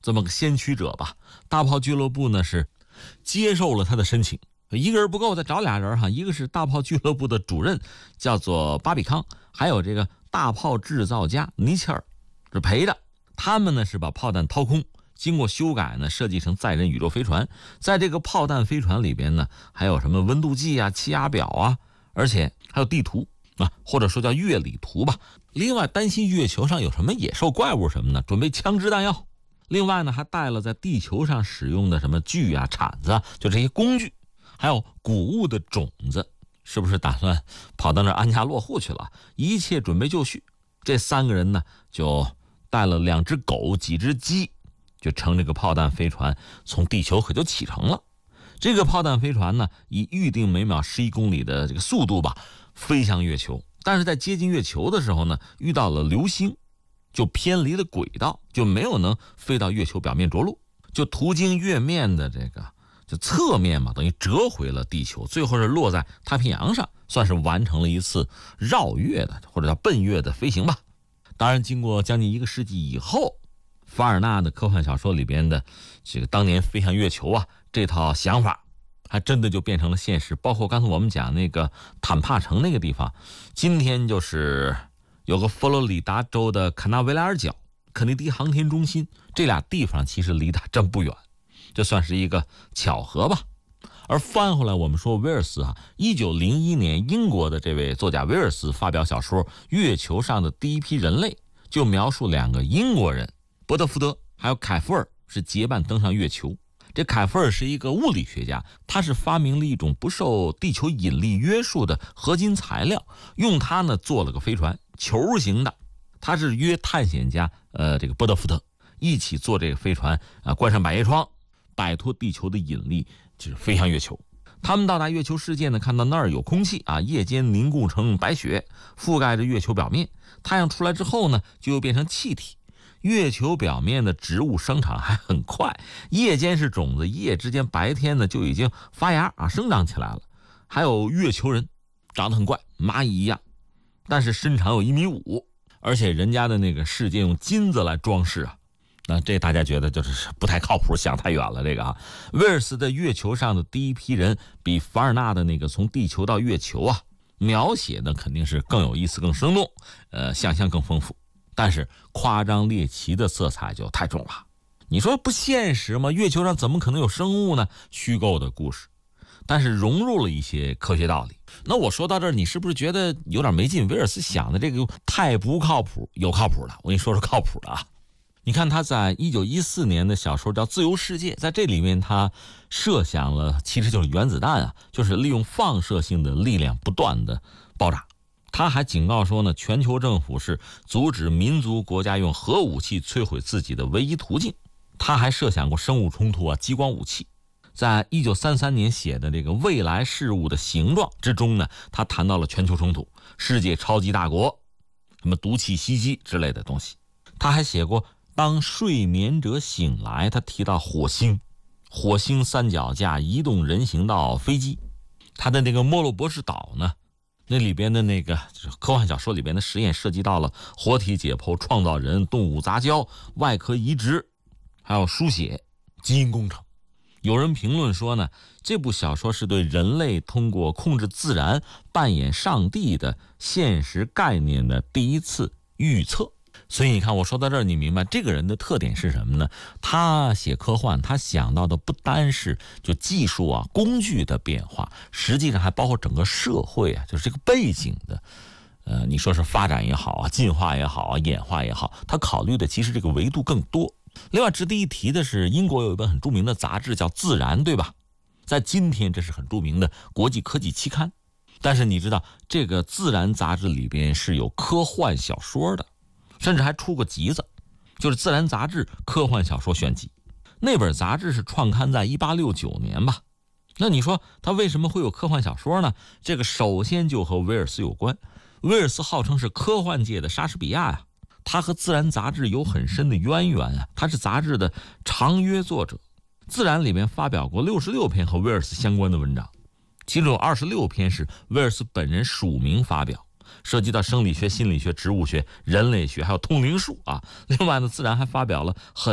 这么个先驱者吧。大炮俱乐部呢是接受了他的申请，一个人不够，再找俩人哈，一个是大炮俱乐部的主任叫做巴比康，还有这个大炮制造家尼切尔是陪着。他们呢是把炮弹掏空，经过修改呢设计成载人宇宙飞船。在这个炮弹飞船里边呢，还有什么温度计啊、气压表啊，而且还有地图啊，或者说叫月理图吧。另外担心月球上有什么野兽怪物什么的，准备枪支弹药。另外呢还带了在地球上使用的什么锯啊、铲子啊，就这些工具，还有谷物的种子，是不是打算跑到那儿安家落户去了？一切准备就绪。这3个人呢就带了2只狗、几只鸡，就乘这个炮弹飞船从地球可就启程了。这个炮弹飞船呢以预定每秒11公里的这个速度吧飞向月球，但是在接近月球的时候呢遇到了流星，就偏离了轨道，就没有能飞到月球表面着陆，就途经月面的这个就侧面嘛，等于折回了地球，最后是落在太平洋上，算是完成了一次绕月的或者叫奔月的飞行吧。当然经过将近1个世纪以后，凡尔纳的科幻小说里边的这个当年飞向月球啊这套想法还真的就变成了现实。包括刚才我们讲那个坦帕城那个地方，今天就是有个佛罗里达州的坎纳维莱尔角肯尼迪航天中心，这俩地方其实离它真不远，这算是一个巧合吧。而翻回来我们说威尔斯啊，1901年英国的这位作家威尔斯发表小说《月球上的第一批人类》，就描述2个英国人伯特福德还有凯夫尔是结伴登上月球。这凯夫尔是一个物理学家，他是发明了一种不受地球引力约束的合金材料，用它呢做了个飞船，球形的。他是约探险家这个伯特福德一起坐这个飞船啊，关上百叶窗，摆脱地球的引力，就是飞向月球。他们到达月球世界呢，看到那儿有空气啊，夜间凝固成白雪，覆盖着月球表面。太阳出来之后呢，就又变成气体。月球表面的植物生长还很快，夜间是种子，一夜之间白天呢就已经发芽啊，生长起来了。还有月球人，长得很怪，蚂蚁一样，但是身长有1.5米，而且人家的那个世界用金子来装饰啊。那这大家觉得就是不太靠谱，想太远了这个啊。威尔斯的月球上的第一批人比凡尔纳的那个从地球到月球啊描写的肯定是更有意思、更生动，想象更丰富，但是夸张猎奇的色彩就太重了。你说不现实吗？月球上怎么可能有生物呢？虚构的故事，但是融入了一些科学道理。那我说到这儿，你是不是觉得有点没劲？威尔斯想的这个太不靠谱，有靠谱的，我跟你说说靠谱的啊。你看他在1914年的小说叫《自由世界》，在这里面他设想了，其实就是原子弹啊，就是利用放射性的力量不断的爆炸。他还警告说呢，全球政府是阻止民族国家用核武器摧毁自己的唯一途径。他还设想过生物冲突啊、激光武器。在1933年写的这个未来事物的形状之中呢，他谈到了全球冲突、世界超级大国、什么毒气袭击之类的东西。他还写过当睡眠者醒来，他提到火星三脚架、移动人行道、飞机。他的那个莫洛博士岛呢，那里边的那个就是科幻小说里边的实验涉及到了活体解剖、创造人、动物杂交、外科移植，还有书写、基因工程。有人评论说呢，这部小说是对人类通过控制自然扮演上帝的现实概念的第一次预测。所以你看，我说到这儿，你明白这个人的特点是什么呢？他写科幻，他想到的不单是就技术啊、工具的变化，实际上还包括整个社会啊，就是这个背景的，你说是发展也好啊、进化也好啊、演化也好，他考虑的其实这个维度更多。另外值得一提的是，英国有一本很著名的杂志叫《自然》，对吧？在今天这是很著名的国际科技期刊。但是你知道，这个《自然》杂志里边是有科幻小说的。甚至还出过集子，就是《自然》杂志科幻小说选集。那本杂志是创刊在1869年吧。那你说他为什么会有科幻小说呢？这个首先就和威尔斯有关。威尔斯号称是科幻界的莎士比亚呀，他和《自然》杂志有很深的渊源啊，他是杂志的长约作者。《自然》里面发表过66篇和威尔斯相关的文章，其中有26篇是威尔斯本人署名发表，涉及到生理学、心理学、植物学、人类学，还有通灵术啊。另外呢，自然还发表了很